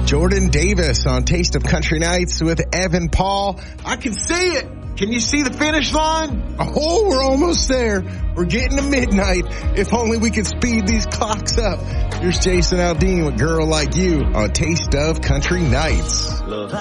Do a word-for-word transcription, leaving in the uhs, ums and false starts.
Jordan Davis on Taste of Country Nights with Evan Paul. I can see it. Can you see the finish line? Oh, we're almost there. We're getting to midnight. If only we could speed these clocks up. Here's Jason Aldean with Girl Like You on Taste of Country Nights.